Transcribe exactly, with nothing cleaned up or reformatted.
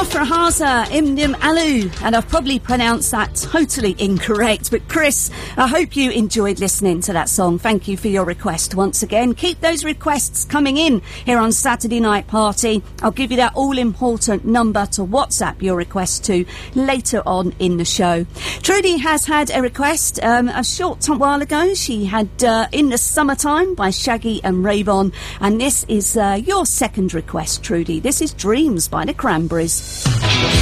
Afrahaza Imnim Alu, and I've probably pronounced that totally incorrect, but Chris, I hope you enjoyed listening to that song. Thank you for your request once again. Keep those requests coming in here on Saturday Night Party. I'll give you that all-important number to WhatsApp your request to later on in the show. Trudy has had a request um, a short time while ago. She had uh, In the Summertime by Shaggy and Rayvon, and this is uh, your second request, Trudy. This is Dreams by the Cranberries.